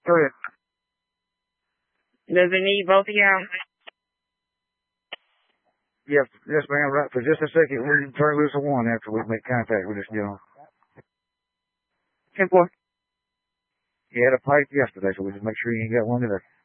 Go ahead. Does it need both of y'all? Yes, ma'am. Right. For just a second, we're going to turn loose of one after we make contact with this gentleman. 10-4. He had a pipe yesterday, so we just make sure you ain't got one today.